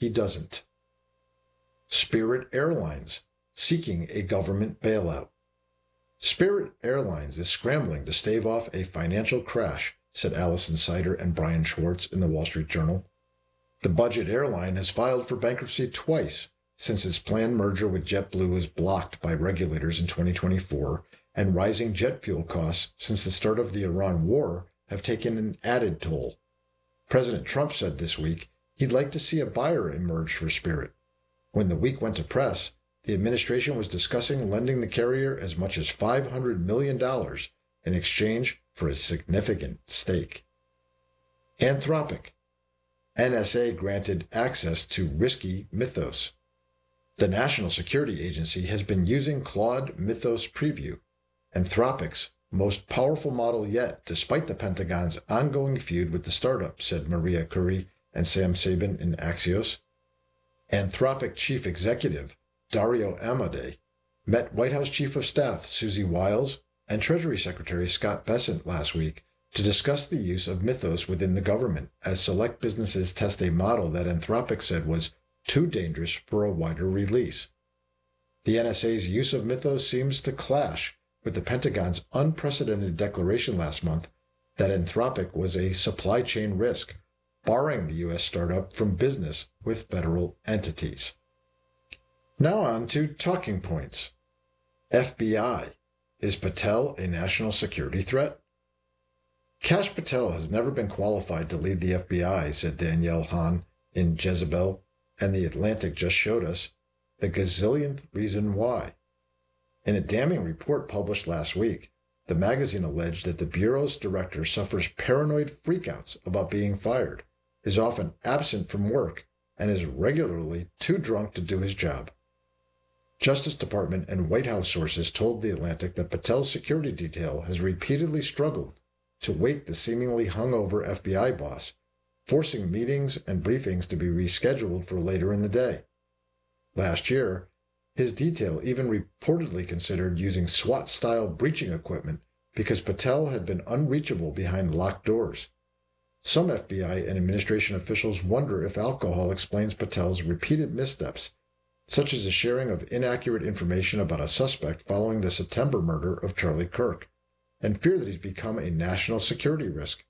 he doesn't. Spirit Airlines seeking a government bailout. Spirit Airlines is scrambling to stave off a financial crash, said Alison Sider and Brian Schwartz in the Wall Street Journal. The budget airline has filed for bankruptcy twice since its planned merger with JetBlue was blocked by regulators in 2024, and rising jet fuel costs since the start of the Iran war have taken an added toll. President Trump said this week he'd like to see a buyer emerge for Spirit. When the week went to press, the administration was discussing lending the carrier as much as $500 million in exchange for a significant stake. Anthropic. NSA granted access to risky Mythos. The National Security Agency has been using Claude Mythos Preview, Anthropic's most powerful model yet, despite the Pentagon's ongoing feud with the startup, said Maria Curry and Sam Sabin in Axios. Anthropic Chief Executive Dario Amodei met White House Chief of Staff Susie Wiles and Treasury Secretary Scott Bessent last week to discuss the use of Mythos within the government as select businesses test a model that Anthropic said was too dangerous for a wider release. The NSA's use of Mythos seems to clash with the Pentagon's unprecedented declaration last month that Anthropic was a supply chain risk, barring the U.S. startup from business with federal entities. Now on to talking points. FBI. Is Patel a national security threat? Kash Patel has never been qualified to lead the FBI, said Danielle Hahn in Jezebel, and The Atlantic just showed us the gazillionth reason why. In a damning report published last week, the magazine alleged that the Bureau's director suffers paranoid freakouts about being fired, is often absent from work, and is regularly too drunk to do his job. Justice Department and White House sources told The Atlantic that Patel's security detail has repeatedly struggled to wake the seemingly hungover FBI boss, forcing meetings and briefings to be rescheduled for later in the day. Last year, his detail even reportedly considered using SWAT-style breaching equipment because Patel had been unreachable behind locked doors. Some FBI and administration officials wonder if alcohol explains Patel's repeated missteps, such as the sharing of inaccurate information about a suspect following the September murder of Charlie Kirk, and fear that he's become a national security risk.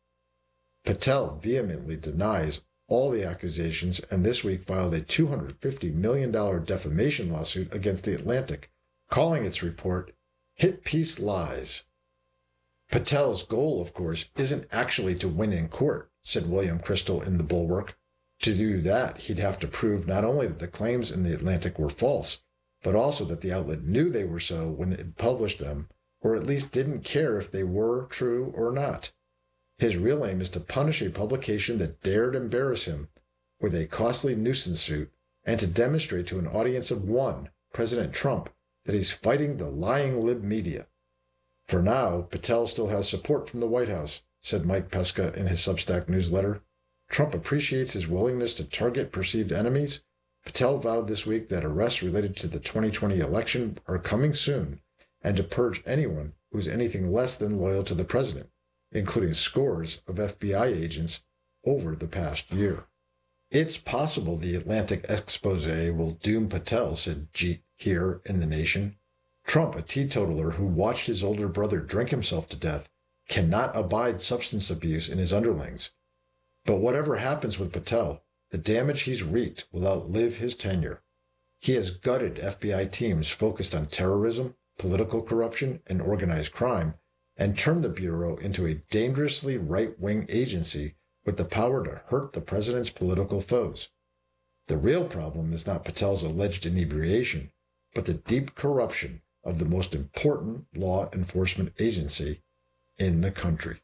Patel vehemently denies all the accusations and this week filed a $250 million defamation lawsuit against The Atlantic, calling its report Hit Piece Lies. Patel's goal, of course, isn't actually to win in court, said William Crystal in The Bulwark. To do that, he'd have to prove not only that the claims in The Atlantic were false, but also that the outlet knew they were so when it published them, or at least didn't care if they were true or not. His real aim is to punish a publication that dared embarrass him with a costly nuisance suit and to demonstrate to an audience of one, President Trump, that he's fighting the lying lib media. For now, Patel still has support from the White House, said Mike Pesca in his Substack newsletter. Trump appreciates his willingness to target perceived enemies. Patel vowed this week that arrests related to the 2020 election are coming soon and to purge anyone who's anything less than loyal to the president, including scores of FBI agents over the past year. It's possible the Atlantic expose will doom Patel, said Jeet here in The Nation. Trump, a teetotaler who watched his older brother drink himself to death, cannot abide substance abuse in his underlings. But whatever happens with Patel, the damage he's wreaked will outlive his tenure. He has gutted FBI teams focused on terrorism, political corruption, and organized crime, and turned the Bureau into a dangerously right-wing agency with the power to hurt the president's political foes. The real problem is not Patel's alleged inebriation, but the deep corruption of the most important law enforcement agency in the country.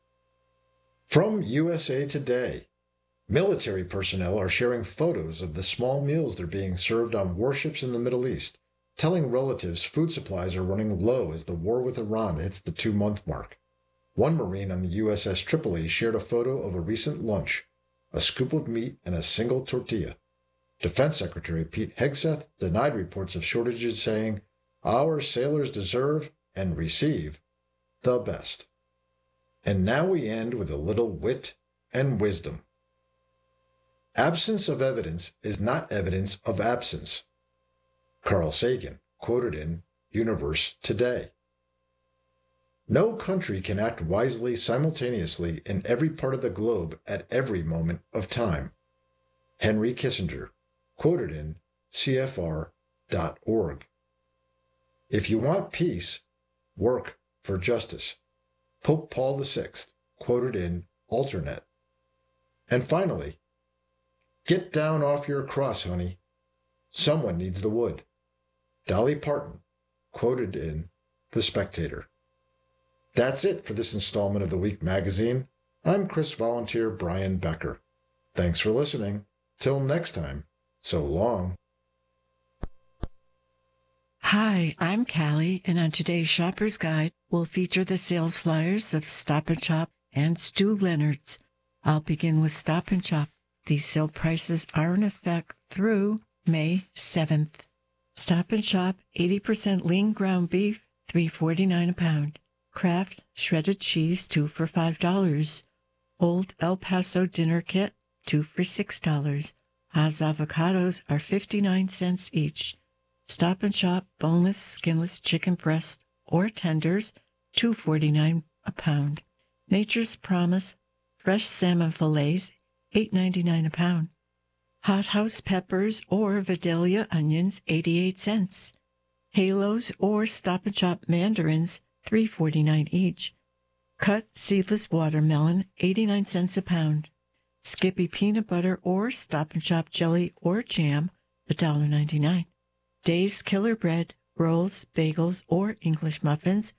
From USA Today, military personnel are sharing photos of the small meals they're being served on warships in the Middle East, telling relatives food supplies are running low as the war with Iran hits the 2-month mark. One Marine on the USS Tripoli shared a photo of a recent lunch, a scoop of meat and a single tortilla. Defense Secretary Pete Hegseth denied reports of shortages, saying, "Our sailors deserve and receive the best." And now we end with a little wit and wisdom. Absence of evidence is not evidence of absence. Carl Sagan, quoted in Universe Today. No country can act wisely simultaneously in every part of the globe at every moment of time. Henry Kissinger, quoted in CFR.org. If you want peace, work for justice. Pope Paul VI, quoted in Alternet. And finally, get down off your cross, honey. Someone needs the wood. Dolly Parton, quoted in The Spectator. That's it for this installment of the Week magazine. I'm Chris Volunteer Brian Becker. Thanks for listening. Till next time, so long. Hi, I'm Callie, and on today's Shopper's Guide, we'll feature the sales flyers of Stop & Shop and Stu Leonard's. I'll begin with Stop & Shop. These sale prices are in effect through May 7th. Stop & Shop 80% lean ground beef, $3.49 a pound. Kraft shredded cheese, 2 for $5. Old El Paso dinner kit, 2 for $6. Hass avocados are 59 cents each. Stop & Shop boneless, skinless chicken breast or tenders, $2.49 a pound. Nature's Promise fresh salmon fillets, $8.99 a pound. Hot House peppers or Vidalia onions, 88 cents. Halos or Stop & Shop mandarins, $3.49 each. Cut seedless watermelon, 89 cents a pound. Skippy peanut butter or Stop & Shop jelly or jam, $1.99. Dave's Killer Bread, rolls, bagels, or English muffins,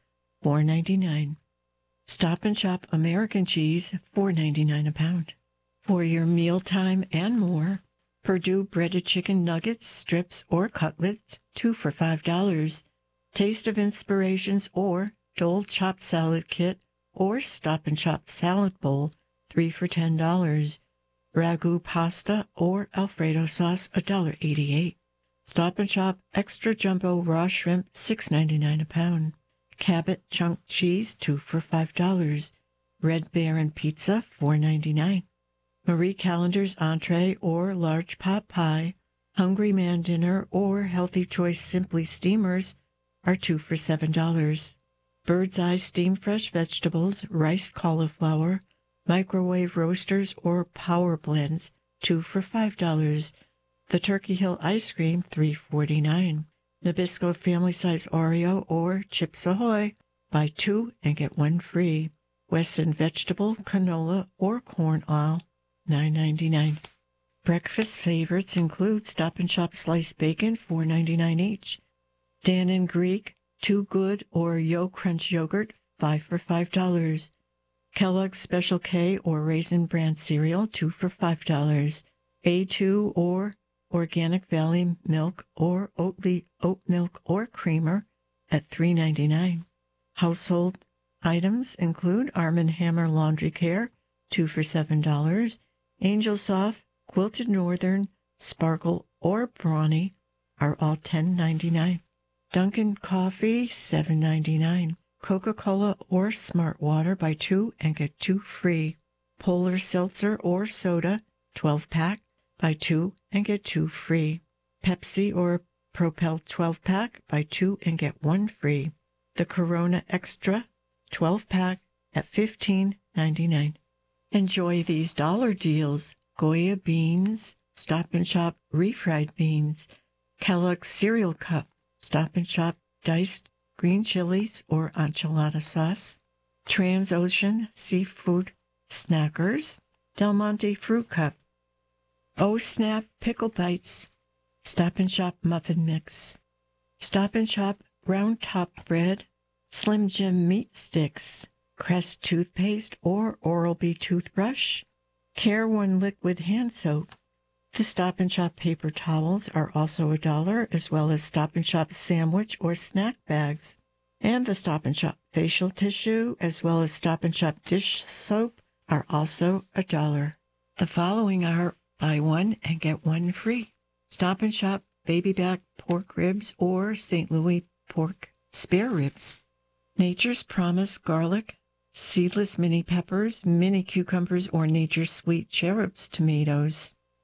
$4.99. Stop & Shop American cheese, $4.99 a pound. For your mealtime and more, Perdue breaded chicken nuggets, strips, or cutlets, 2 for $5. Taste of Inspirations or Dole chopped salad kit or Stop & Shop salad bowl, 3 for $10. Ragu pasta or Alfredo sauce, $1.88. Stop & Shop extra jumbo raw shrimp, $6.99 a pound. Cabot chunk cheese, 2 for $5. Red Baron pizza, $4.99. Marie Callender's entree or large pot pie, Hungry Man dinner or Healthy Choice Simply steamers are 2 for $7. Bird's Eye steamed fresh vegetables, rice cauliflower, microwave roasters or power blends, 2 for $5. The Turkey Hill ice cream, $3.49. Nabisco family size Oreo or Chips Ahoy, buy 2 and get 1 free. Wesson vegetable, canola, or corn oil, $9.99. Breakfast favorites include Stop & Shop sliced bacon, $4.99 each. Dan & Greek, 2 Good or Yo Crunch yogurt, 5 for $5. Kellogg's Special K or Raisin Bran cereal, 2 for $5. A2 or Organic Valley milk or Oatly oat milk or creamer at $3.99. Household items include Arm & Hammer laundry care, 2 for $7. Angel Soft, Quilted Northern, Sparkle, or Brawny are all $10.99. Dunkin' Coffee, $7.99. Coca-Cola or Smart Water, buy 2 and get 2 free. Polar Seltzer or Soda, 12-pack, buy 2 and get 2 free. Pepsi or Propel 12-pack, buy 2 and get 1 free. The Corona Extra 12-pack at $15.99. Enjoy these dollar deals. Goya beans, Stop & Shop refried beans, Kellogg's cereal cup, Stop & Shop diced green chilies or enchilada sauce, Transocean seafood snackers, Del Monte fruit cup, Oh Snap pickle bites, Stop & Shop muffin mix, Stop & Shop round top bread, Slim Jim meat sticks, Crest toothpaste or Oral-B toothbrush, Care One liquid hand soap. The Stop & Shop paper towels are also $1, as well as Stop & Shop sandwich or snack bags. And the Stop & Shop facial tissue, as well as Stop & Shop dish soap, are also $1. The following are buy 1 and get 1 free. Stop & Shop baby back pork ribs or St. Louis pork spare ribs. Nature's Promise garlic, seedless mini peppers, mini cucumbers, or Nature's Sweet Cherubs tomatoes.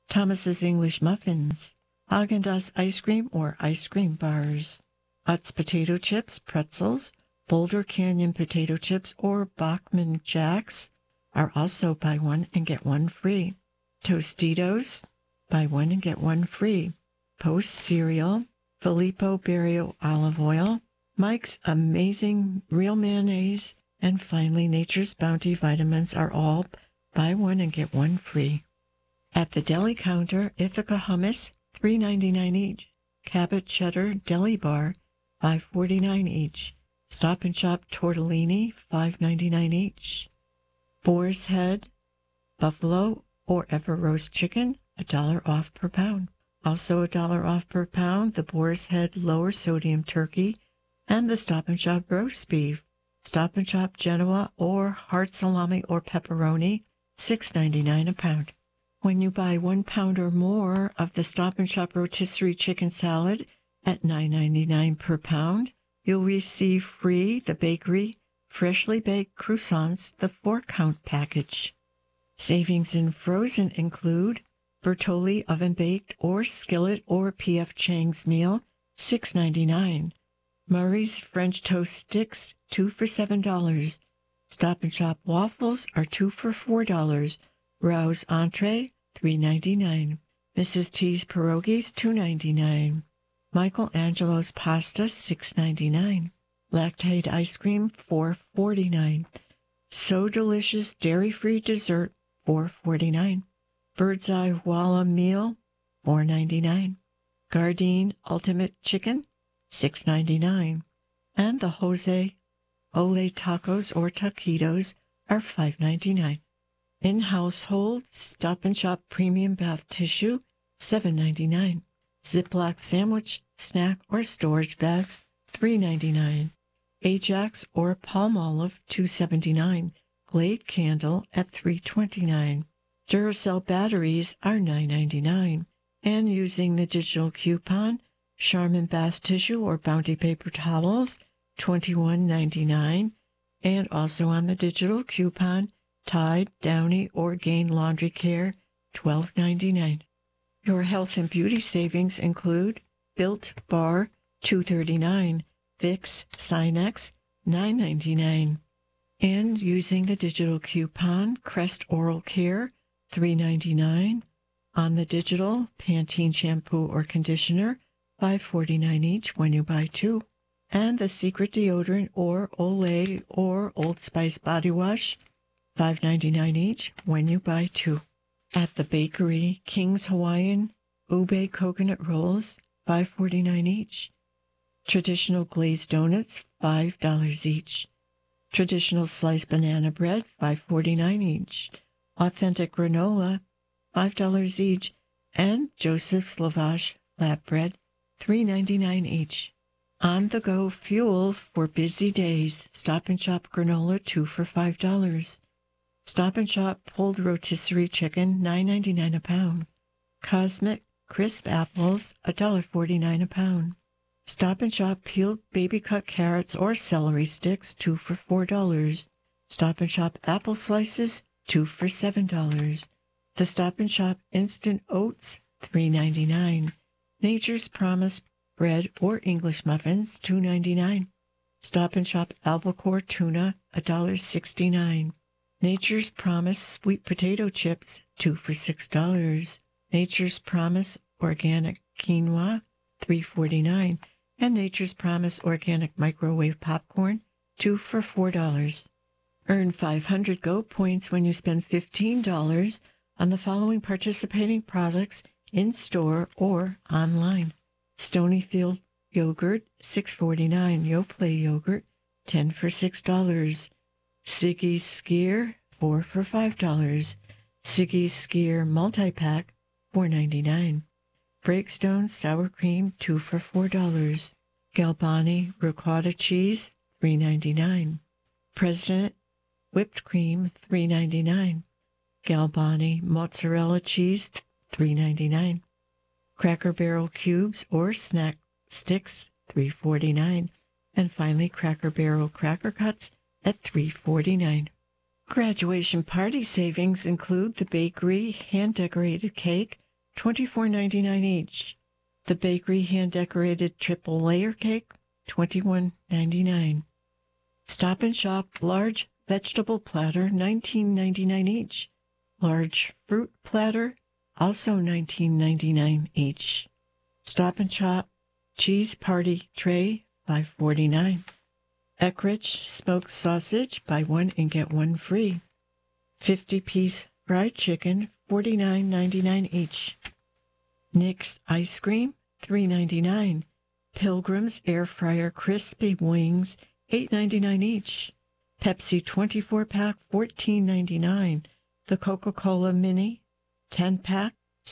Thomas's English Muffins, Haagen-Dazs ice cream or ice cream bars, Utz potato chips, pretzels, Boulder Canyon potato chips, or Bachman Jacks are also buy one and get one free. Tostitos, buy one and get one free. Post cereal, Filippo Berrio olive oil, Mike's Amazing Real Mayonnaise, and finally Nature's Bounty vitamins are all buy one and get one free. At the deli counter, Ithaca hummus, $3.99 each. Cabot cheddar deli bar, $5.49 each. Stop and Shop tortellini, $5.99 each. Boar's Head, buffalo, or ever roast chicken, $1 off per pound. Also $1 off per pound, the Boar's Head lower sodium turkey and the Stop and Shop roast beef. Stop and Shop Genoa or heart salami or pepperoni, $6.99 a pound. When you buy 1 pound or more of the Stop and Shop rotisserie chicken salad at $9.99 per pound, you'll receive free the bakery freshly baked croissants, the 4-count package. Savings in frozen include Bertolli oven-baked or skillet or P.F. Chang's meal, $6.99. Murray's French toast sticks, 2 for $7. Stop and Shop waffles are 2 for $4. Rouse entree, $3.99. Mrs. T's pierogies, $2.99. Michelangelo's pasta, $6.99. Lactate ice cream, $4.49. So Delicious dairy-free dessert, $4.49. Bird's Eye Walla meal, $4.99. Gardein Ultimate Chicken, $6.99. And the Jose Ole tacos or taquitos are $5.99. In household, Stop and Shop premium bath tissue, $7.99. Ziploc sandwich, snack, or storage bags, $3.99. Ajax or Palmolive, $2.79. Glade candle at $3.29. Duracell batteries are $9.99. And using the digital coupon, Charmin bath tissue or Bounty paper towels, $21.99. And also on the digital coupon, Tide, Downy, or Gain Laundry Care, $12.99. Your health and beauty savings include Built Bar, $2.39, Vicks Sinex, $9.99. And using the digital coupon, Crest Oral Care, $3.99. On the digital, Pantene shampoo or conditioner, $5.49 each when you buy 2. And the Secret deodorant or Olay or Old Spice body wash, $5.99 each when you buy 2. At the bakery, King's Hawaiian Ube coconut rolls, $5.49 each. Traditional glazed donuts, $5 each. Traditional sliced banana bread, $5.49 each. Authentic granola, $5 each. And Joseph's Lavash flatbread, $3.99 each. On-the-go fuel for busy days. Stop and Shop granola, 2 for $5. Stop and Shop pulled rotisserie chicken, $9.99 a pound. Cosmic crisp apples, $1.49 a pound. Stop and Shop peeled baby cut carrots or celery sticks, 2 for $4. Stop and Shop apple slices, 2 for $7. The Stop and Shop instant oats, $3.99. Nature's Promise bread or English muffins, $2.99. Stop and Shop albacore tuna, $1.69. Nature's Promise sweet potato chips, 2 for $6. Nature's Promise organic quinoa, $3.49. And Nature's Promise organic microwave popcorn, 2 for $4. Earn 500 Go points when you spend $15 on the following participating products in store or online. Stonyfield yogurt, $6.49. Yoplait yogurt, 10 for $6. Siggy's Skier, 4 for $5. Siggy's Skier multi-pack, $4.99. Breakstone sour cream, 2 for $4. Galbani ricotta cheese, $3.99. President whipped cream, $3.99. Galbani mozzarella cheese, $3.99. Cracker Barrel cubes or snack sticks, $3.49. And finally, Cracker Barrel cracker cuts at $3.49. Graduation party savings include the bakery hand-decorated cake, $24.99 each. The bakery hand-decorated triple layer cake, $21.99. Stop and Shop large vegetable platter, $19.99 each. Large fruit platter, also $19.99 each. Stop and Shop cheese party tray, $5.49. Eckrich smoked sausage, buy one and get one free. 50-piece fried chicken, $49.99 each. Nick's ice cream, $3.99. Pilgrim's air fryer crispy wings, $8.99 each. Pepsi 24-pack, $14.99. The Coca-Cola Mini 10-pack,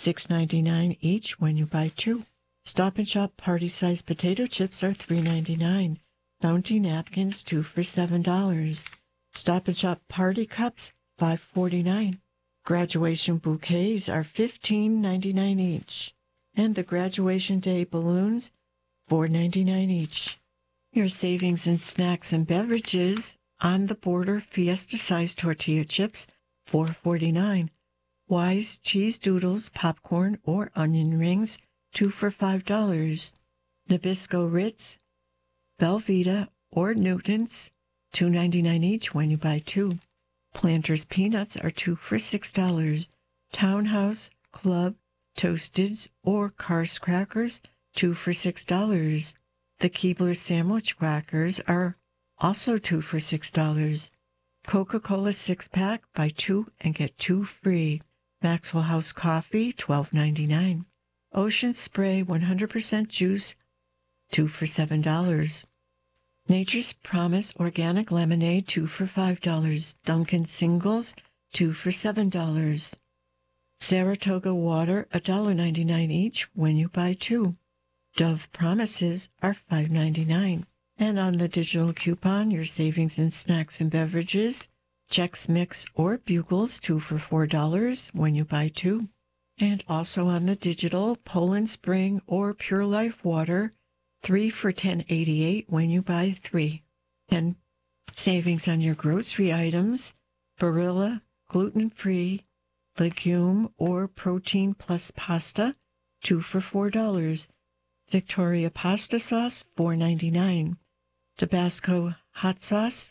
$6.99 each when you buy two. Stop and Shop party-sized potato chips are $3.99. Bounty napkins, 2 for $7. Stop and Shop party cups, $5.49. Graduation bouquets are $15.99 each. And the graduation day balloons, $4.99 each. Your savings in snacks and beverages: On the Border Fiesta-sized tortilla chips, $4.49. Wise cheese doodles, popcorn, or onion rings, 2 for $5. Nabisco Ritz, Velveeta, or Newtons, $2.99 each when you buy two. Planters peanuts are 2 for $6. Townhouse Club Toasteds or Cars crackers, 2 for $6. The Keebler sandwich crackers are also 2 for $6. Coca-Cola 6-pack, buy two and get two free. Maxwell House coffee, $12.99. Ocean Spray 100% juice, 2 for $7. Nature's Promise organic lemonade, 2 for $5. Dunkin' singles, 2 for $7. Saratoga water, $1.99 each when you buy two. Dove Promises are $5.99. And on the digital coupon, your savings in snacks and beverages: Chex Mix or Bugles, 2 for $4 when you buy two. And also on the digital, Poland Spring or Pure Life water, 3 for $10.88 when you buy three. And savings on your grocery items: Barilla gluten-free legume or protein plus pasta, 2 for $4. Victoria pasta sauce, $4.99. Tabasco hot sauce,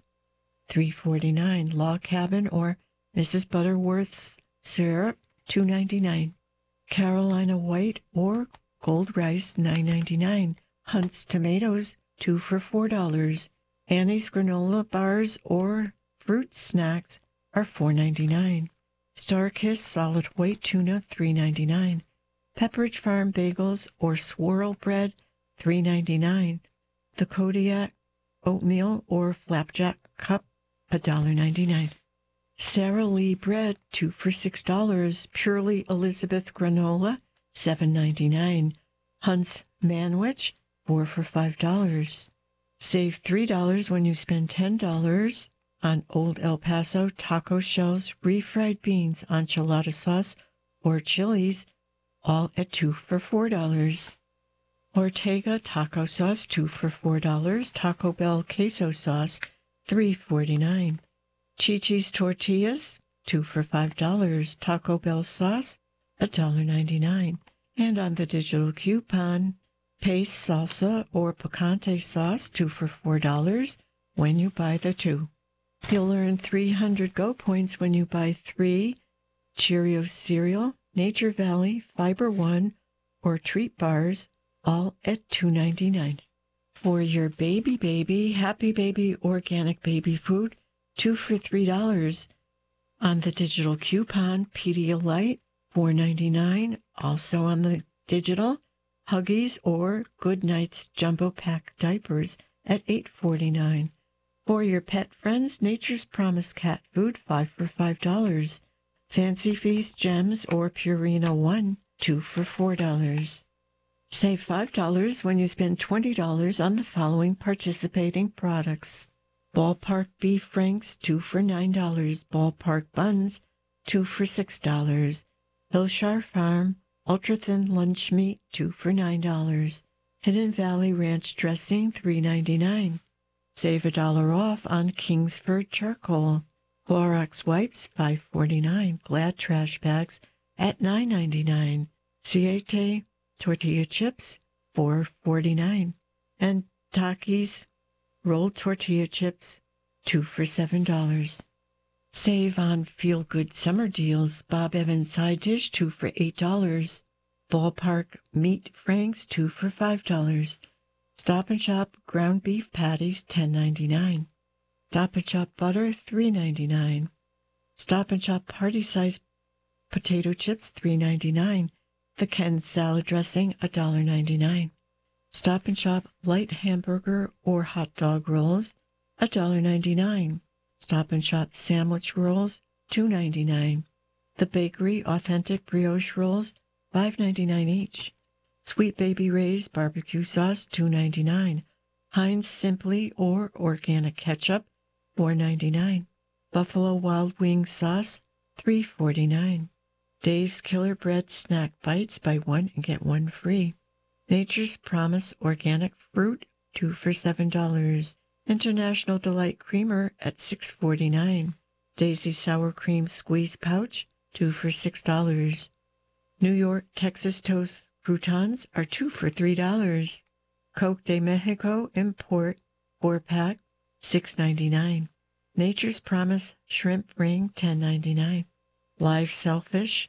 $3.49. Log Cabin or Mrs. Butterworth's syrup, $2.99. Carolina white or gold rice, $9.99. Hunt's tomatoes, 2 for $4. Annie's granola bars or fruit snacks are $4.99. Starkist solid white tuna, $3.99. Pepperidge Farm bagels or swirl bread, $3.99. The Kodiak oatmeal or flapjack cup, $1.99. Sara Lee bread, 2 for $6. Purely Elizabeth granola, $7.99. Hunt's Manwich, 4 for $5. Save $3 when you spend $10 on Old El Paso taco shells, refried beans, enchilada sauce, or chilies, all at 2 for $4. Ortega taco sauce, 2 for $4. Taco Bell queso sauce, $3.49. Chi-Chi's tortillas, 2 for $5. Taco Bell sauce, $1.99. And on the digital coupon, Pace salsa or picante sauce, 2 for $4 when you buy the two. You'll earn 300 Go points when you buy three Cheerios cereal, Nature Valley, Fiber One, or Treat Bars, all at $2.99. For your baby, Happy Baby organic baby food, 2 for $3. On the digital coupon, Pedialyte, $4.99. Also on the digital, Huggies or Good Nights Jumbo Pack diapers at $8.49. For your pet friends, Nature's Promise cat food, 5 for $5. Fancy Feast Gems or Purina One, 2 for $4. Save $5 when you spend $20 on the following participating products: Ballpark Beef Franks, 2 for $9. Ballpark Buns, 2 for $6. Hillshire Farm Ultra-Thin Lunch Meat, 2 for $9. Hidden Valley Ranch Dressing, $3.99. Save $1 off on Kingsford Charcoal. Clorox Wipes, $5.49. Glad Trash Bags at $9.99. Siete tortilla chips, $4.49. And Takis rolled tortilla chips, 2 for $7. Save on feel-good summer deals. Bob Evans side dish, 2 for $8. Ballpark meat franks, 2 for $5. Stop and Shop ground beef patties, $10.99. Stop and Shop butter, $3.99. Stop and Shop party-size potato chips, $3.99. The Ken salad dressing, $1.99. Stop and Shop light hamburger or hot dog rolls, $1.99. Stop and Shop sandwich rolls, $2.99. The Bakery authentic brioche rolls, $5.99 each. Sweet Baby Ray's barbecue sauce, $2.99. Heinz Simply or organic ketchup, $4.99. Buffalo Wild Wing sauce, $3.49. Dave's Killer Bread snack bites, buy one and get one free. Nature's Promise organic fruit, 2 for $7. International Delight creamer at $6.49. Daisy sour cream squeeze pouch, 2 for $6. New York Texas Toast croutons are 2 for $3. Coke de Mexico import 4-pack, $6.99. Nature's Promise shrimp ring, $10.99. Live shellfish,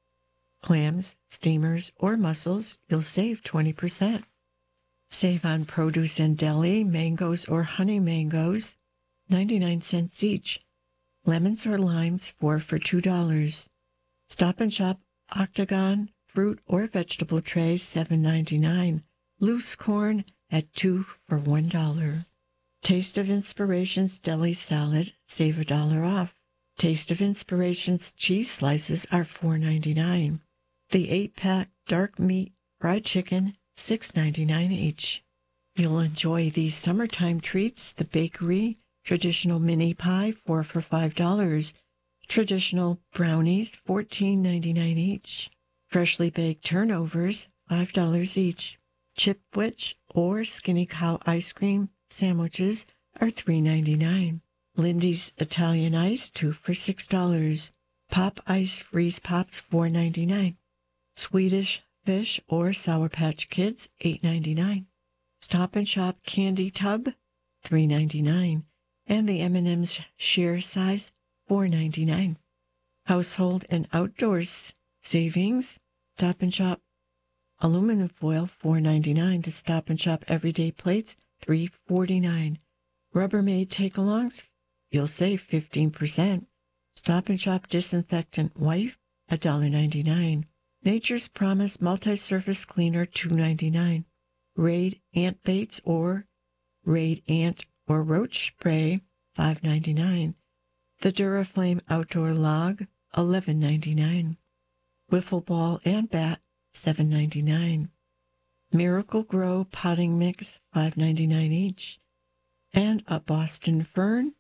clams, steamers, or mussels, you'll save 20%. Save on produce and deli, mangoes or honey mangoes, 99 cents each. Lemons or limes, 4 for $2. Stop and Shop Octagon fruit or vegetable trays, $7.99. Loose corn at 2 for $1. Taste of Inspirations deli salad, save $1 off. Taste of Inspirations cheese slices are $4.99. The 8-pack dark meat fried chicken, $6.99 each. You'll enjoy these summertime treats. The Bakery traditional mini pie, 4 for $5. Traditional brownies, $14.99 each. Freshly baked turnovers, $5 each. Chipwich or Skinny Cow ice cream sandwiches are $3.99. Lindy's Italian Ice, 2 for $6. Pop Ice Freeze Pops, $4.99. Swedish Fish or Sour Patch Kids, $8.99. Stop and Shop Candy Tub, $3.99. And the M&M's Share Size, $4.99. Household and Outdoors savings. Stop and Shop aluminum foil, $4.99. The Stop and Shop Everyday Plates, $3.49. Rubbermaid Take-Alongs, you'll save 15%. Stop and Shop Disinfectant Wipe, $1.99. Nature's Promise Multi-Surface Cleaner, $2.99. Raid Ant Baits or Raid Ant or Roach Spray, $5.99. The Duraflame Outdoor Log, $11.99. Wiffle Ball and Bat, $7.99. Miracle Grow Potting Mix, $5.99 each. And a Boston Fern,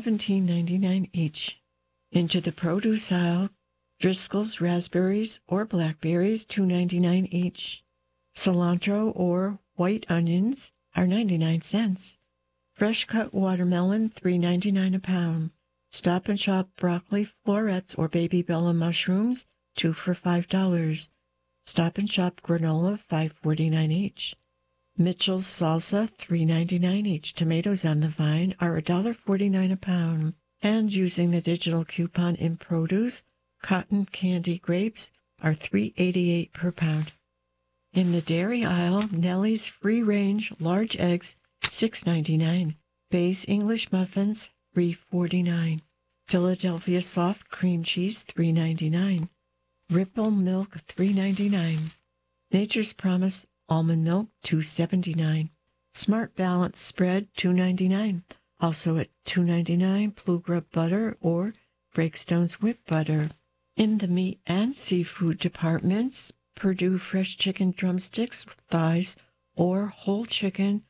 $17.99 each. Into the produce aisle, Driscoll's raspberries or blackberries, $2.99 each. Cilantro or white onions are 99 cents. Fresh cut watermelon, $3.99 a pound. Stop and Shop broccoli florets or baby bella mushrooms, 2 for $5. Stop and Shop granola, $5.49 each. Mitchell's salsa, $3.99 each. Tomatoes on the vine are $1.49 a pound. And using the digital coupon in produce, cotton candy grapes are $3.88 per pound. In the dairy aisle, Nellie's free-range large eggs, $6.99. Bay's English muffins, $3.49. Philadelphia soft cream cheese, $3.99. Ripple milk, $3.99. Nature's Promise almond milk, $2.79. Smart Balance spread, $2.99. Also at $2.99, Blue Grub butter or Breakstone's whip butter. In the meat and seafood departments, Purdue fresh chicken drumsticks, thighs, or whole chicken,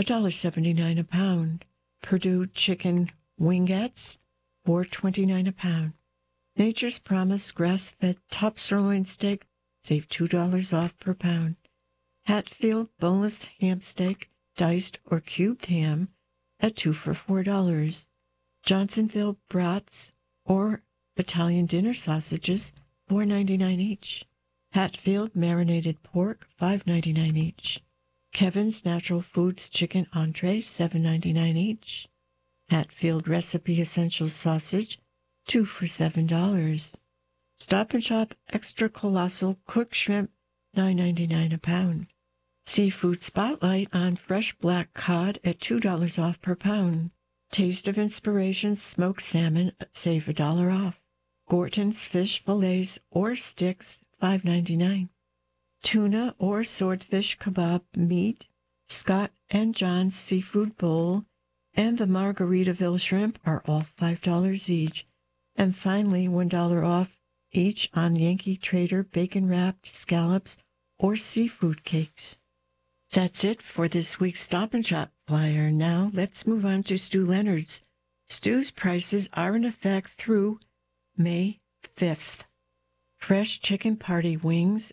$1.79 a pound. Purdue chicken wingettes, $4.29 a pound. Nature's Promise grass-fed top sirloin steak, save $2 off per pound. Hatfield boneless ham steak, diced or cubed ham, at 2 for $4. Johnsonville brats or Italian dinner sausages, $4.99 each. Hatfield marinated pork, $5.99 each. Kevin's Natural Foods chicken entree, $7.99 each. Hatfield Recipe Essential Sausage, 2 for $7. Stop and Shop Extra Colossal Cooked Shrimp, $9.99 a pound. Seafood Spotlight on fresh black cod at $2 off per pound. Taste of Inspiration smoked salmon, save $1 off. Gorton's fish fillets or sticks, $5.99. Tuna or swordfish kebab meat, Scott and John's seafood bowl, and the Margaritaville shrimp are all $5 each. And finally, $1 off each on Yankee Trader bacon-wrapped scallops or seafood cakes. That's it for this week's Stop and Shop flyer. Now let's move on to Stew Leonard's. Stew's prices are in effect through May 5th. Fresh chicken party wings,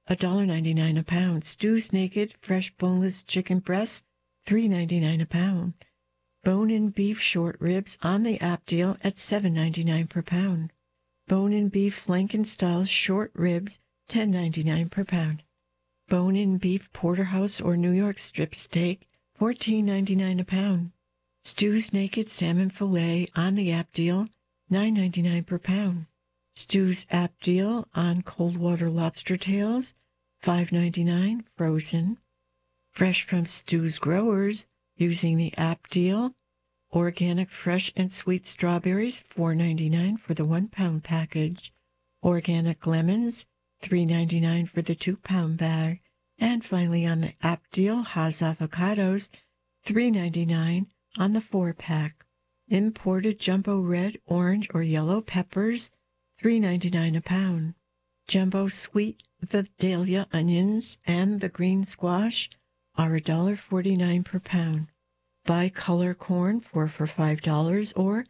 $1.99 a pound. Stew's Naked fresh boneless chicken breast, $3.99 a pound. Bone-in beef short ribs on the app deal at $7.99 per pound. Bone-in beef Flanken-style short ribs, $10.99 per pound. Bone-in beef porterhouse or New York strip steak, $14.99 a pound. Stew's Naked salmon fillet on the app deal, $9.99 per pound. Stew's app deal on cold water lobster tails, $5.99 frozen. Fresh from Stew's growers using the app deal, organic fresh and sweet strawberries, $4.99 for the 1 pound package. Organic lemons, $3.99 for the 2 pound bag. And finally on the app deal, Hass avocados, $3.99 on the 4 pack. Imported jumbo red, orange, or yellow peppers, $3.99 a pound. Jumbo sweet Vidalia onions and the green squash are $1.49 per pound. Bicolor corn, 4 for $5 or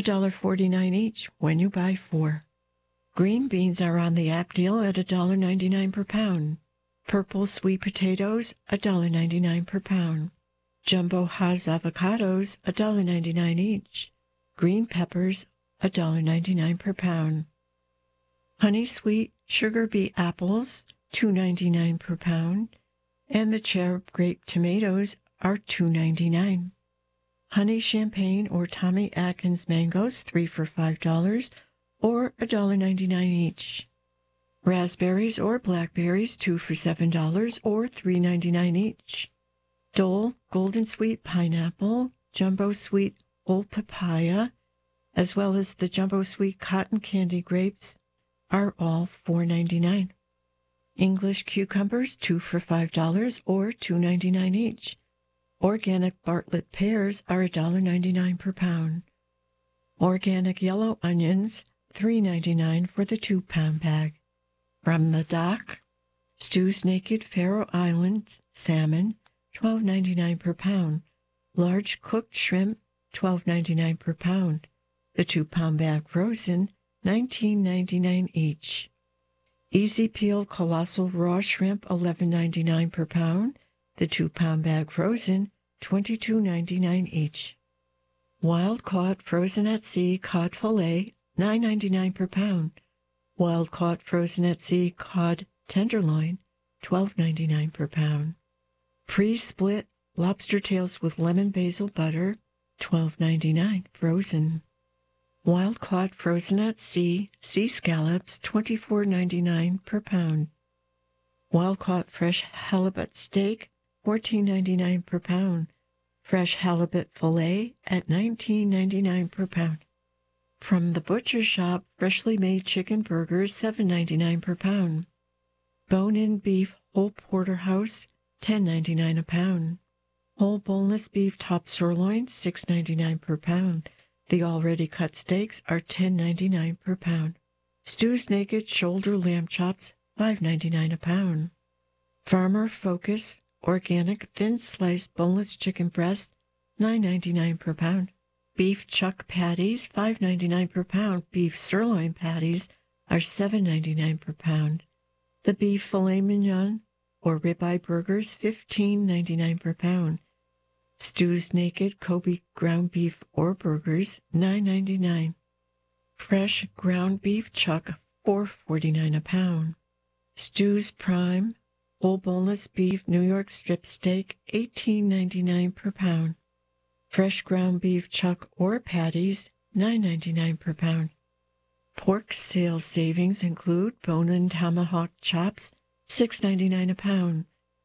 $1.49 each when you buy 4. Green beans are on the app deal at $1.99 per pound. Purple sweet potatoes, $1.99 per pound. Jumbo Hass avocados, $1.99 each. Green peppers, $1.99 per pound. Honey sweet sugar beet apples, $2.99 per pound. And the cherub grape tomatoes are $2.99. Honey champagne or Tommy Atkins mangoes, 3 for $5 or $1.99 each. Raspberries or blackberries, 2 for $7 or $3.99 each. Dole golden sweet pineapple, jumbo sweet old papaya, as well as the jumbo sweet cotton candy grapes are all $4.99. English cucumbers, 2 for $5 or $2.99 each. Organic Bartlett pears are $1.99 per pound. Organic yellow onions, $3.99 for the 2 pound bag. From the dock, Stew's Naked Faroe Islands salmon, $12.99 per pound. Large cooked shrimp, $12.99 per pound. The 2 pound bag frozen, $19.99 each. Easy Peel Colossal Raw Shrimp, $11.99 per pound. The 2 pound bag frozen, $22.99 each. Wild Caught Frozen at Sea Cod Fillet, $9.99 per pound. Wild Caught Frozen at Sea Cod Tenderloin, $12.99 per pound. Pre-split lobster tails with lemon basil butter, $12.99 frozen. Wild Caught Frozen at Sea sea scallops, $24.99 per pound. Wild Caught Fresh Halibut Steak, $14.99 per pound. Fresh halibut fillet at $19.99 per pound. From the butcher shop, freshly made chicken burgers, $7.99 per pound. Bone-in beef whole porterhouse, $10.99 a pound. Whole boneless beef top sirloin, $6.99 per pound. The already cut steaks are $10.99 per pound. Stew's Naked shoulder lamb chops, $5.99 a pound. Farmer Focus organic thin sliced boneless chicken breast, $9.99 per pound. Beef chuck patties, $5.99 per pound. Beef sirloin patties are $7.99 per pound. The beef filet mignon or ribeye burgers, $15.99 per pound. Stew's Naked Kobe ground beef or burgers, $9.99. Fresh ground beef chuck, $4.49 a pound. Stu's Prime, whole boneless beef New York strip steak, $18.99 per pound. Fresh ground beef chuck or patties, $9.99 per pound. Pork sales savings include bone-in tomahawk chops, $6.99 a pound.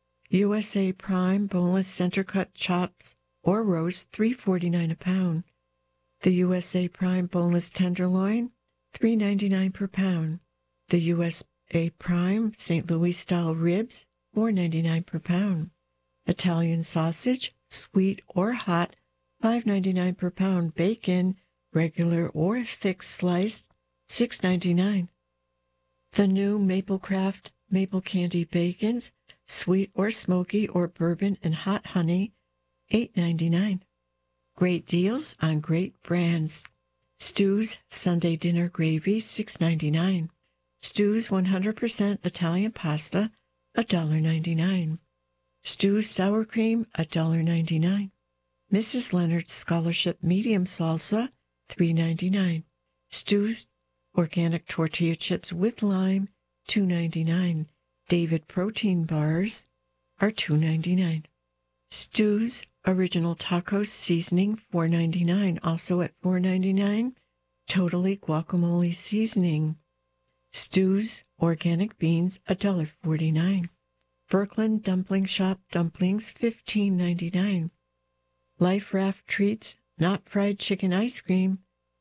USA Prime boneless center-cut chops or roast, $3.49 a pound. The USA Prime boneless tenderloin, $3.99 per pound. The USA Prime St. Louis-style ribs, $4.99 per pound. Italian sausage, sweet or hot, $5.99 per pound. Bacon, regular or thick sliced, $6.99. The new Maplecraft maple candy bacons, sweet or smoky or bourbon and hot honey, $8.99. Great deals on great brands. Stu's Sunday dinner gravy, $6.99. Stu's 100% Italian pasta, $1.99. Stu's sour cream, $1.99. Mrs. Leonard's Scholarship medium salsa, $3.99. Stu's organic tortilla chips with lime, $2.99. David protein bars are $2.99. Stu's original taco seasoning, $4.99. Also at $4.99, Totally guacamole seasoning. Stu's organic beans, $1.49. Brooklyn Dumpling Shop dumplings, $15.99. Life Raft treats, not fried chicken ice cream,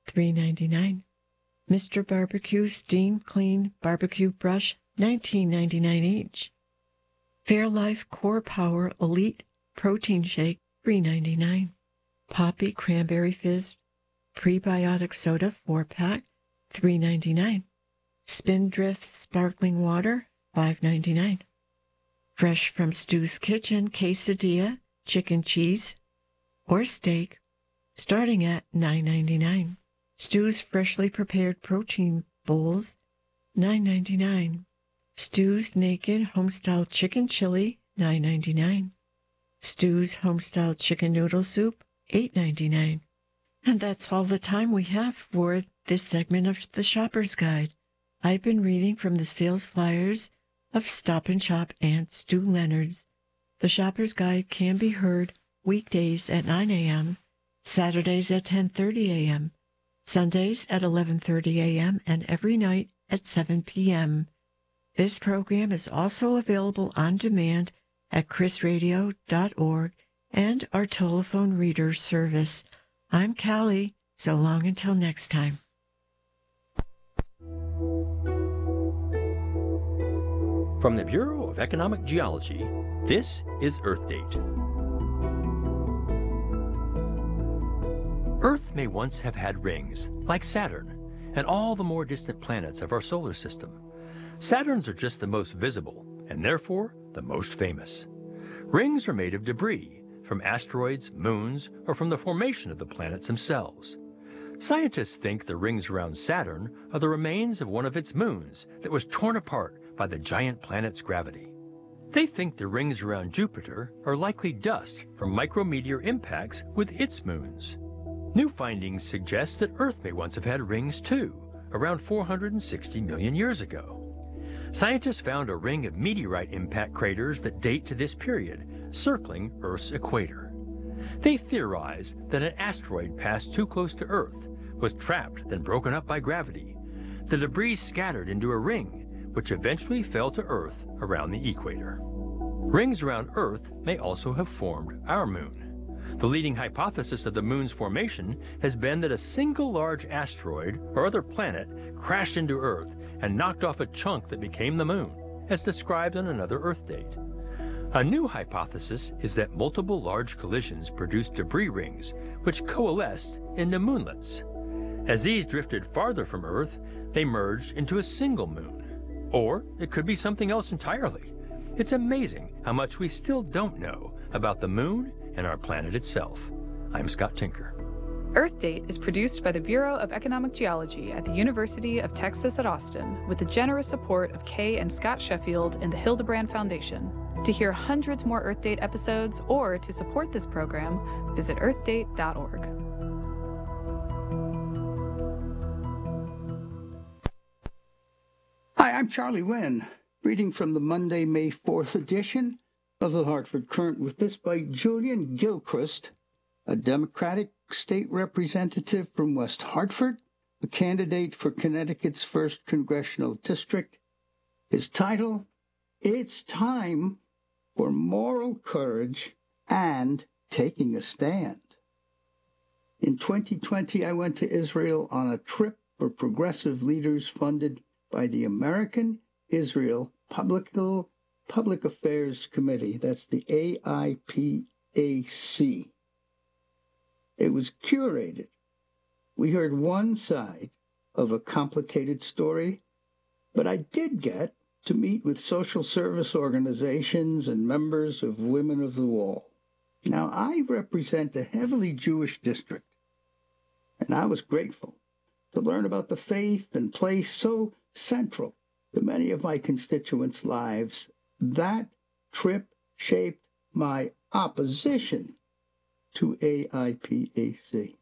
$3.99. Mr. Barbecue Steam Clean Barbecue Brush, $19.99 each. Fairlife Core Power Elite Protein Shake, $3.99. Poppy Cranberry Fizz Prebiotic Soda 4-pack, $3.99. Spindrift Sparkling Water, $5.99. Fresh from Stu's Kitchen Quesadilla, chicken cheese, or steak, starting at $9.99. Stu's Freshly Prepared Protein Bowls, $9.99. Stu's Naked Homestyle Chicken Chili, $9.99. Stu's Homestyle Chicken Noodle Soup, $8.99. And that's all the time we have for this segment of the Shopper's Guide. I've been reading from the sales flyers of Stop and Shop and Stu Leonard's. The Shopper's Guide can be heard weekdays at 9 a.m., Saturdays at 10:30 a.m., Sundays at 11:30 a.m., and every night at 7 p.m. This program is also available on demand at chrisradio.org and our telephone reader service. I'm Callie. So long until next time. From the Bureau of Economic Geology, this is Earth Date. Earth may once have had rings, like Saturn, and all the more distant planets of our solar system. Saturn's are just the most visible, and therefore the most famous. Rings are made of debris, from asteroids, moons, or from the formation of the planets themselves. Scientists think the rings around Saturn are the remains of one of its moons that was torn apart by the giant planet's gravity. They think the rings around Jupiter are likely dust from micrometeor impacts with its moons. New findings suggest that Earth may once have had rings too, around 460 million years ago. Scientists found a ring of meteorite impact craters that date to this period, circling Earth's equator. They theorize that an asteroid passed too close to Earth, was trapped, then broken up by gravity. The debris scattered into a ring, which eventually fell to Earth around the equator. Rings around Earth may also have formed our moon. The leading hypothesis of the moon's formation has been that a single large asteroid or other planet crashed into Earth and knocked off a chunk that became the moon, as described on another Earth Date. A new hypothesis is that multiple large collisions produced debris rings, which coalesced into moonlets. As these drifted farther from Earth, they merged into a single moon. Or it could be something else entirely. It's amazing how much we still don't know about the moon and our planet itself. I'm Scott Tinker. Earth Date is produced by the Bureau of Economic Geology at the University of Texas at Austin with the generous support of Kay and Scott Sheffield and the Hildebrand Foundation. To hear hundreds more Earth Date episodes or to support this program, visit earthdate.org. Hi, I'm Charlie Wynn. Reading from the Monday, May 4th edition of the Hartford Courant with this by Julian Gilchrist, a Democratic state representative from West Hartford, a candidate for Connecticut's 1st Congressional District. His title, It's Time for Moral Courage and Taking a Stand. In 2020, I went to Israel on a trip for progressive leaders funded by the American Israel Public Affairs Committee. That's the AIPAC. It was curated. We heard one side of a complicated story, but I did get to meet with social service organizations and members of Women of the Wall. Now, I represent a heavily Jewish district, and I was grateful to learn about the faith and place so central to many of my constituents' lives. That trip shaped my opposition to AIPAC.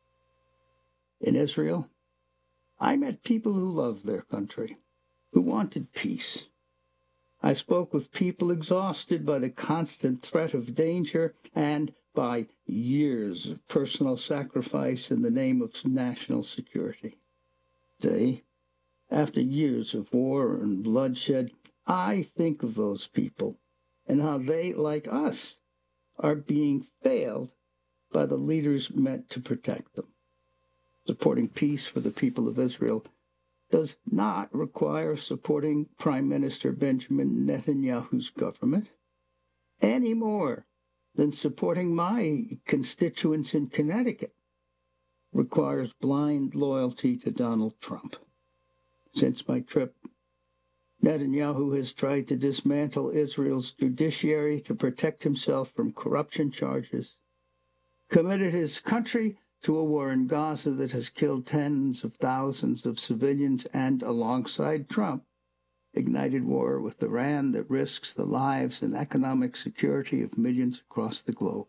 In Israel, I met people who loved their country, who wanted peace. I spoke with people exhausted by the constant threat of danger and by years of personal sacrifice in the name of national security. Today, after years of war and bloodshed, I think of those people and how they, like us, are being failed by the leaders meant to protect them. Supporting peace for the people of Israel does not require supporting Prime Minister Benjamin Netanyahu's government any more than supporting my constituents in Connecticut requires blind loyalty to Donald Trump. Since my trip, Netanyahu has tried to dismantle Israel's judiciary to protect himself from corruption charges, committed his country to a war in Gaza that has killed tens of thousands of civilians, and alongside Trump, ignited war with Iran that risks the lives and economic security of millions across the globe.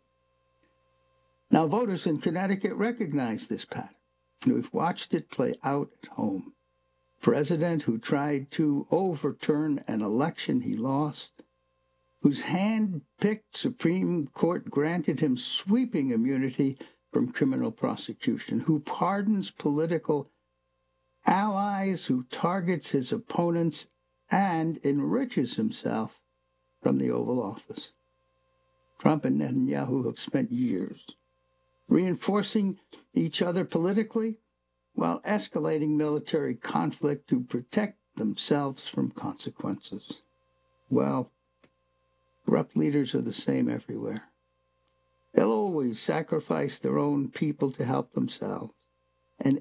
Now, voters in Connecticut recognize this pattern. We've watched it play out at home. President who tried to overturn an election he lost, whose hand-picked Supreme Court granted him sweeping immunity from criminal prosecution, who pardons political allies, who targets his opponents, and enriches himself from the Oval Office. Trump and Netanyahu have spent years reinforcing each other politically while escalating military conflict to protect themselves from consequences. Well, corrupt leaders are the same everywhere. They'll always sacrifice their own people to help themselves. And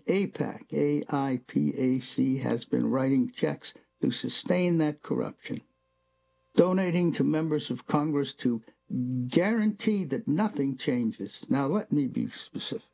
AIPAC has been writing checks to sustain that corruption, donating to members of Congress to guarantee that nothing changes. Now, let me be specific.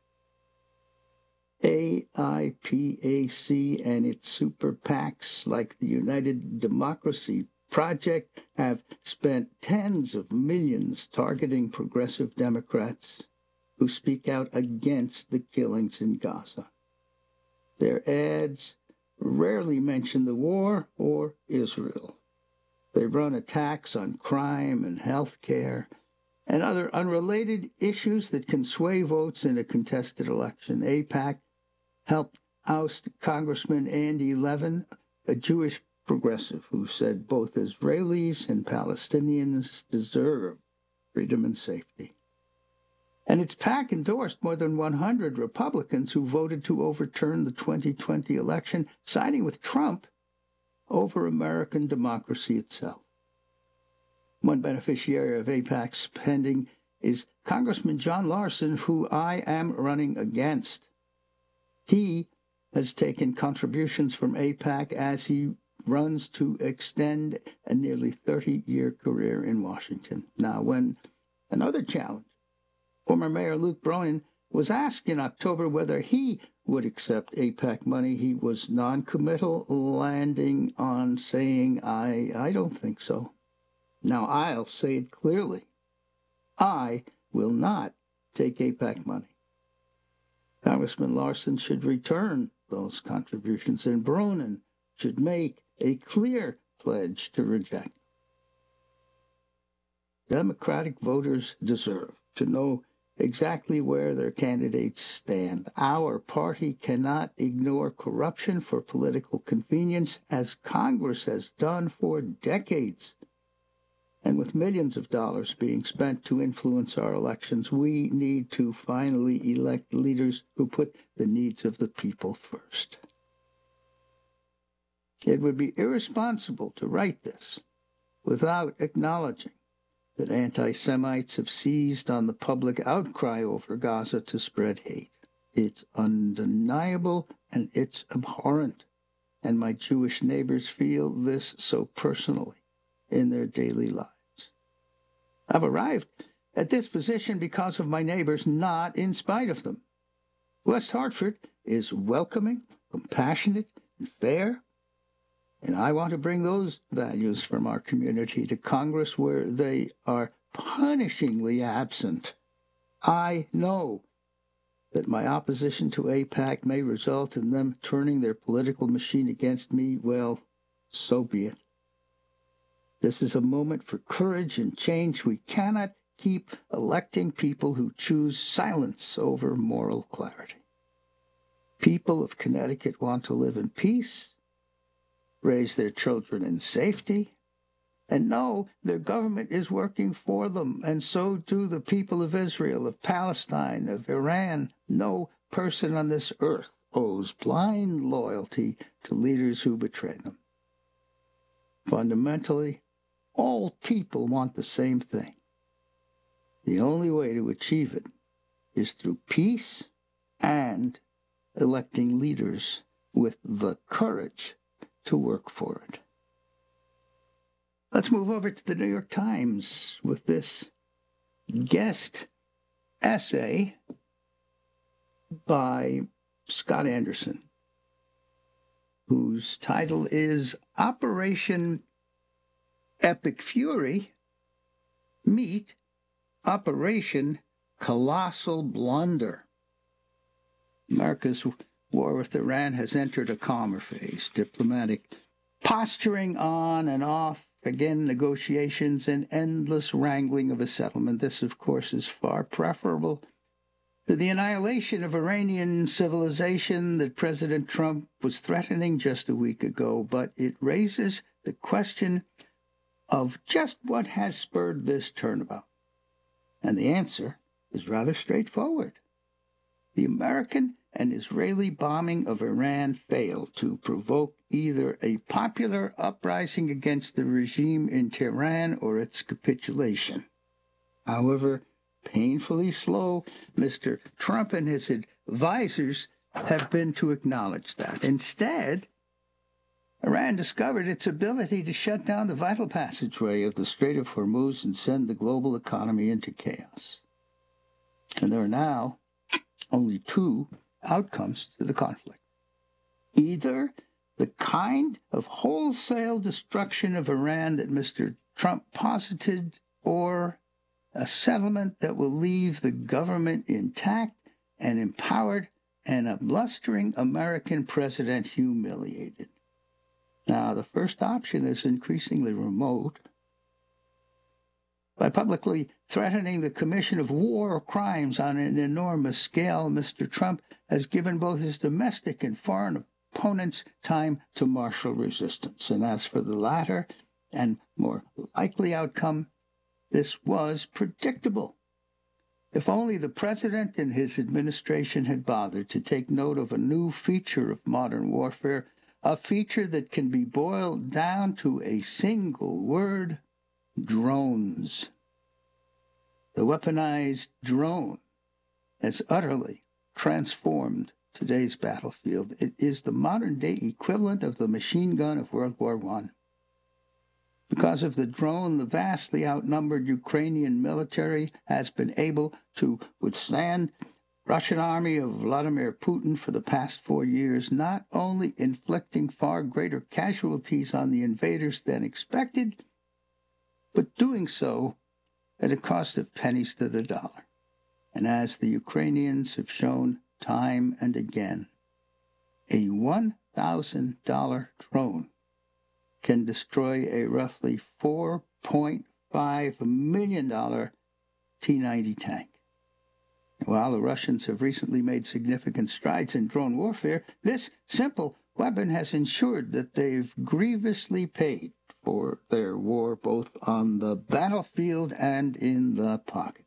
AIPAC and its super PACs like the United Democracy Project have spent tens of millions targeting progressive Democrats who speak out against the killings in Gaza. Their ads rarely mention the war or Israel. They run attacks on crime and health care and other unrelated issues that can sway votes in a contested election. AIPAC helped oust Congressman Andy Levin, a Jewish progressive who said both Israelis and Palestinians deserve freedom and safety. And its PAC endorsed more than 100 Republicans who voted to overturn the 2020 election, siding with Trump over American democracy itself. One beneficiary of AIPAC's spending is Congressman John Larson, who I am running against. He has taken contributions from AIPAC as he runs to extend a nearly 30-year career in Washington. Now, when another challenge, former Mayor Luke Bronin, was asked in October whether he would accept AIPAC money, he was non-committal, landing on saying, I don't think so. Now, I'll say it clearly. I will not take AIPAC money. Congressman Larson should return those contributions, and Bronin should make a clear pledge to reject. Democratic voters deserve to know exactly where their candidates stand. Our party cannot ignore corruption for political convenience, as Congress has done for decades. And with millions of dollars being spent to influence our elections, we need to finally elect leaders who put the needs of the people first. It would be irresponsible to write this without acknowledging that anti-Semites have seized on the public outcry over Gaza to spread hate. It's undeniable and it's abhorrent, and my Jewish neighbors feel this so personally in their daily lives. I've arrived at this position because of my neighbors, not in spite of them. West Hartford is welcoming, compassionate, and fair, and I want to bring those values from our community to Congress where they are punishingly absent. I know that my opposition to AIPAC may result in them turning their political machine against me. Well, so be it. This is a moment for courage and change. We cannot keep electing people who choose silence over moral clarity. People of Connecticut want to live in peace, raise their children in safety, and know their government is working for them, and so do the people of Israel, of Palestine, of Iran. No person on this earth owes blind loyalty to leaders who betray them. Fundamentally, all people want the same thing. The only way to achieve it is through peace and electing leaders with the courage to work for it. Let's move over to the New York Times with this guest essay by Scott Anderson, whose title is Operation Epic Fury meet Operation Colossal Blunder. America's war with Iran has entered a calmer phase. Diplomatic posturing on and off, again negotiations and endless wrangling of a settlement. This, of course, is far preferable to the annihilation of Iranian civilization that President Trump was threatening just a week ago, but it raises the question of just what has spurred this turnabout. And the answer is rather straightforward. The American and Israeli bombing of Iran failed to provoke either a popular uprising against the regime in Tehran or its capitulation. However painfully slow Mr. Trump and his advisors have been to acknowledge that. Instead, Iran discovered its ability to shut down the vital passageway of the Strait of Hormuz and send the global economy into chaos. And there are now only two outcomes to the conflict. Either the kind of wholesale destruction of Iran that Mr. Trump posited, or a settlement that will leave the government intact and empowered and a blustering American president humiliated. Now, the first option is increasingly remote. By publicly threatening the commission of war crimes on an enormous scale, Mr. Trump has given both his domestic and foreign opponents time to marshal resistance. And as for the latter and more likely outcome, this was predictable. If only the president and his administration had bothered to take note of a new feature of modern warfare, a feature that can be boiled down to a single word: drones. The weaponized drone has utterly transformed today's battlefield. It is the modern-day equivalent of the machine gun of World War I. Because of the drone, the vastly outnumbered Ukrainian military has been able to withstand Russian army of Vladimir Putin for the past 4 years, not only inflicting far greater casualties on the invaders than expected, but doing so at a cost of pennies to the dollar. And as the Ukrainians have shown time and again, a $1,000 drone can destroy a roughly $4.5 million T-90 tank. While the Russians have recently made significant strides in drone warfare, this simple weapon has ensured that they've grievously paid for their war both on the battlefield and in the pocket.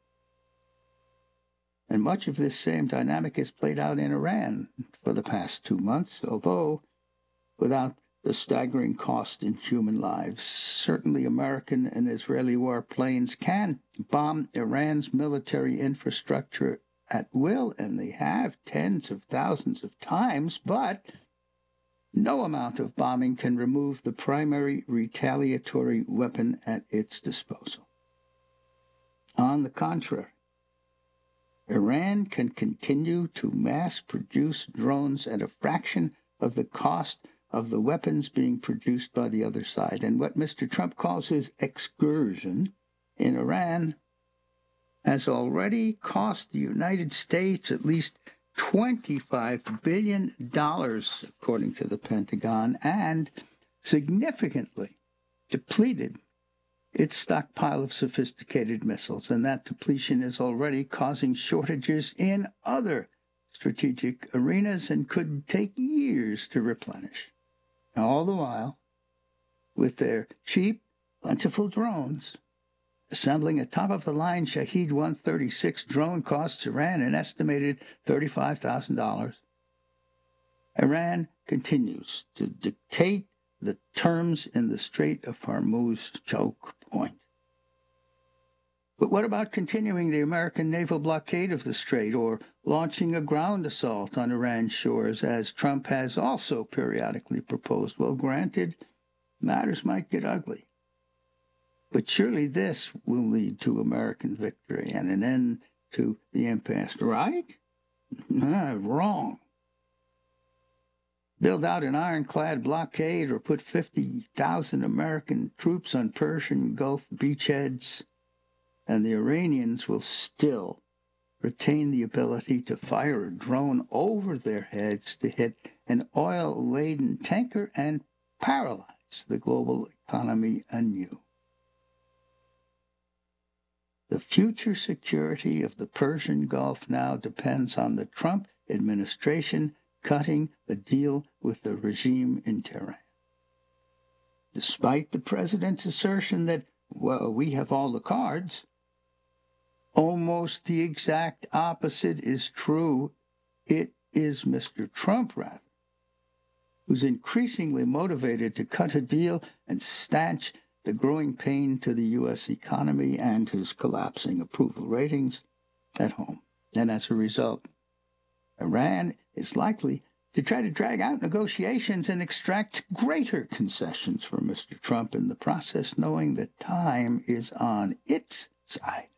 And much of this same dynamic is played out in Iran for the past 2 months, although without the staggering cost in human lives. Certainly American and Israeli warplanes can bomb Iran's military infrastructure at will, and they have tens of thousands of times, but no amount of bombing can remove the primary retaliatory weapon at its disposal. On the contrary, Iran can continue to mass-produce drones at a fraction of the cost of the weapons being produced by the other side. And what Mr. Trump calls his excursion in Iran has already cost the United States at least $25 billion, according to the Pentagon, and significantly depleted its stockpile of sophisticated missiles. And that depletion is already causing shortages in other strategic arenas and could take years to replenish. All the while, with their cheap, plentiful drones, assembling a top-of-the-line Shahed 136 drone costs Iran an estimated $35,000. Iran continues to dictate the terms in the Strait of Hormuz choke point. But what about continuing the American naval blockade of the Strait or launching a ground assault on Iran's shores, as Trump has also periodically proposed? Well, granted, matters might get ugly. But surely this will lead to American victory and an end to the impasse, right? Wrong. Build out an ironclad blockade or put 50,000 American troops on Persian Gulf beachheads, and the Iranians will still retain the ability to fire a drone over their heads to hit an oil-laden tanker and paralyze the global economy anew. The future security of the Persian Gulf now depends on the Trump administration cutting the deal with the regime in Tehran. Despite the president's assertion that, well, we have all the cards, almost the exact opposite is true. It is Mr. Trump, rather, who's increasingly motivated to cut a deal and stanch the growing pain to the U.S. economy and his collapsing approval ratings at home. And as a result, Iran is likely to try to drag out negotiations and extract greater concessions from Mr. Trump in the process, knowing that time is on its side.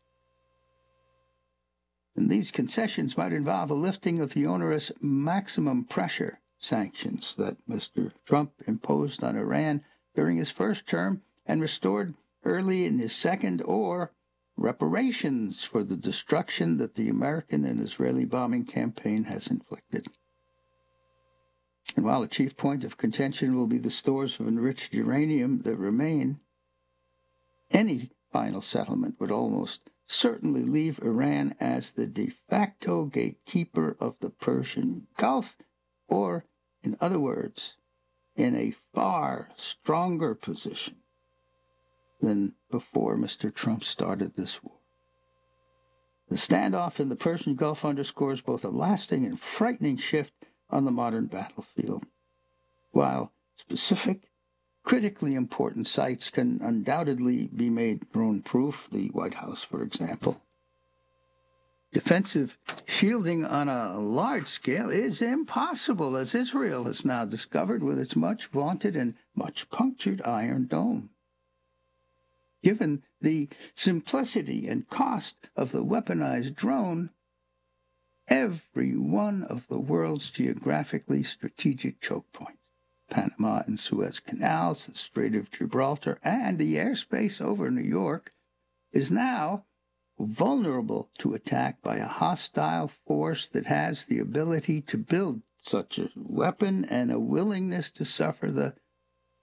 And these concessions might involve a lifting of the onerous maximum pressure sanctions that Mr. Trump imposed on Iran during his first term and restored early in his second, or reparations for the destruction that the American and Israeli bombing campaign has inflicted. And while a chief point of contention will be the stores of enriched uranium that remain, any final settlement would almost certainly leave Iran as the de facto gatekeeper of the Persian Gulf, or, in other words, in a far stronger position than before Mr. Trump started this war. The standoff in the Persian Gulf underscores both a lasting and frightening shift on the modern battlefield. While specific, critically important sites can undoubtedly be made drone-proof, the White House, for example, defensive shielding on a large scale is impossible, as Israel has now discovered with its much-vaunted and much-punctured Iron Dome. Given the simplicity and cost of the weaponized drone, every one of the world's geographically strategic choke points, Panama and Suez Canals, the Strait of Gibraltar, and the airspace over New York, is now vulnerable to attack by a hostile force that has the ability to build such a weapon and a willingness to suffer the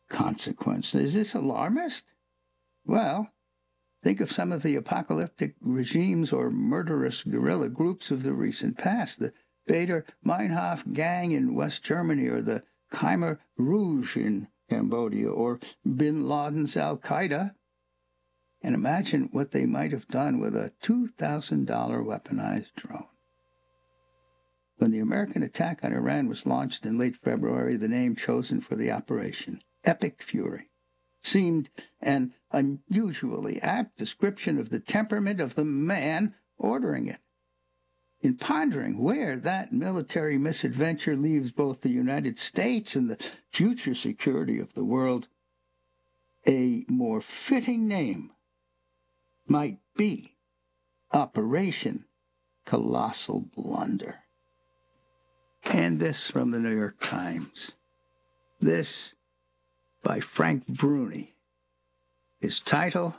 consequence. Is this alarmist? Well, think of some of the apocalyptic regimes or murderous guerrilla groups of the recent past, the Baader Meinhof gang in West Germany, or the Khmer Rouge in Cambodia, or bin Laden's Al-Qaeda. And imagine what they might have done with a $2,000 weaponized drone. When the American attack on Iran was launched in late February, the name chosen for the operation, Epic Fury, seemed an unusually apt description of the temperament of the man ordering it. In pondering where that military misadventure leaves both the United States and the future security of the world, a more fitting name might be Operation Colossal Blunder. And this from the New York Times. This by Frank Bruni. His title,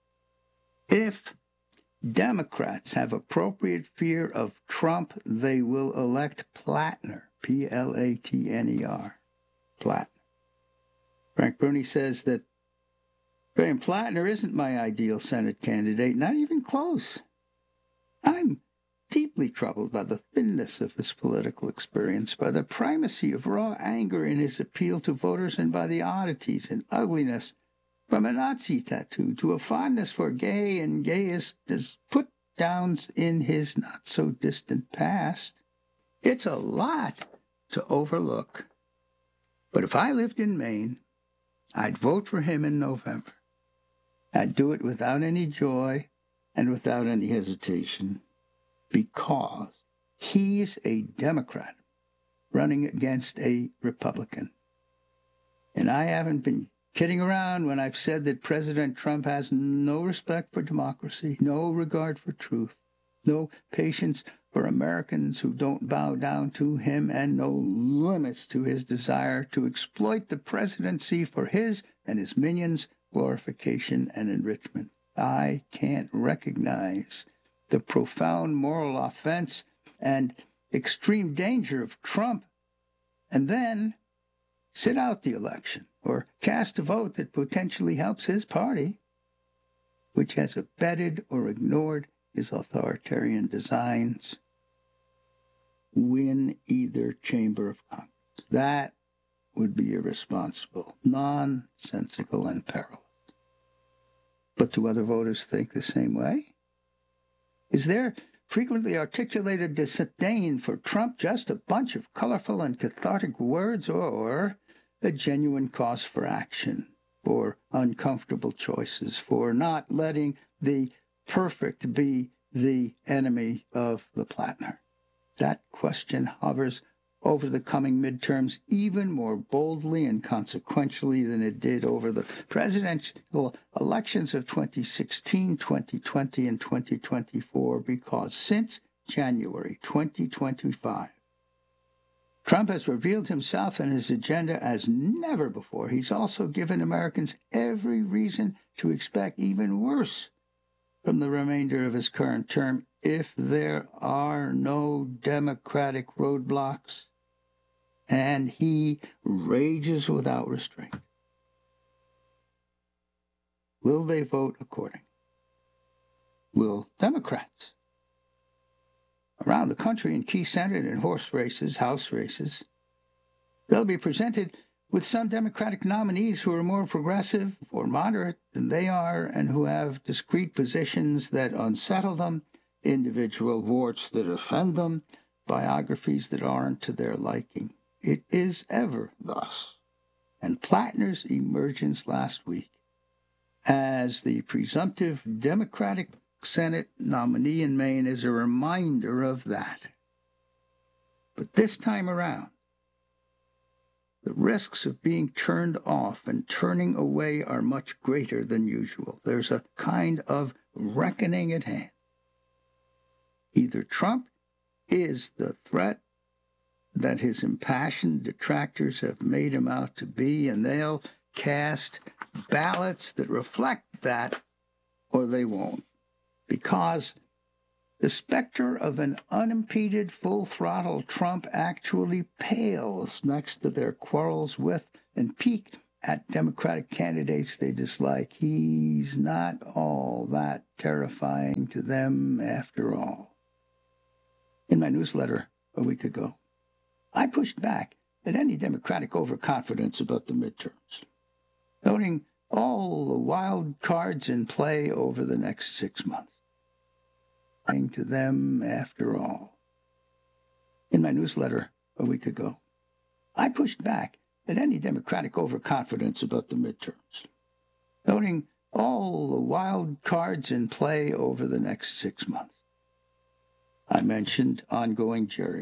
If Democrats Have Appropriate Fear of Trump, They Will Elect Platner, P-L-A-T-N-E-R, Platner. Frank Bruni says that Graham Platner isn't my ideal Senate candidate, not even close. I'm deeply troubled by the thinness of his political experience, by the primacy of raw anger in his appeal to voters, and by the oddities and ugliness, from a Nazi tattoo to a fondness for gay and gayest as put-downs in his not-so-distant past. It's a lot to overlook. But if I lived in Maine, I'd vote for him in November. I'd do it without any joy and without any hesitation, because he's a Democrat running against a Republican. And I haven't been kidding around when I've said that President Trump has no respect for democracy, no regard for truth, no patience for Americans who don't bow down to him, and no limits to his desire to exploit the presidency for his and his minions' glorification and enrichment. I can't recognize the profound moral offense and extreme danger of Trump and then sit out the election or cast a vote that potentially helps his party, which has abetted or ignored his authoritarian designs, win either chamber of Congress. That would be irresponsible, nonsensical, and perilous. But do other voters think the same way? Is their frequently articulated disdain for Trump just a bunch of colorful and cathartic words, or a genuine cause for action, for uncomfortable choices, for not letting the perfect be the enemy of the Platner? That question hovers over the coming midterms even more boldly and consequentially than it did over the presidential elections of 2016, 2020, and 2024, because since January 2025, Trump has revealed himself and his agenda as never before. He's also given Americans every reason to expect even worse from the remainder of his current term if there are no Democratic roadblocks, and he rages without restraint. Will they vote accordingly? Will Democrats around the country in key Senate and horse races, House races, they'll be presented with some Democratic nominees who are more progressive or moderate than they are and who have discrete positions that unsettle them, individual warts that offend them, biographies that aren't to their liking. It is ever thus. And Platner's emergence last week as the presumptive Democratic Senate nominee in Maine is a reminder of that. But this time around, the risks of being turned off and turning away are much greater than usual. There's a kind of reckoning at hand. Either Trump is the threat that his impassioned detractors have made him out to be, and they'll cast ballots that reflect that, or they won't. Because the specter of an unimpeded, full-throttle Trump actually pales next to their quarrels with and pique at Democratic candidates they dislike. He's not all that terrifying to them after all. In my newsletter a week ago, I pushed back at any Democratic overconfidence about the midterms, noting all the wild cards in play over the next 6 months. To them after all. In my newsletter a week ago, I pushed back at any Democratic overconfidence about the midterms, noting all the wild cards in play over the next 6 months. I mentioned ongoing gerrymandering.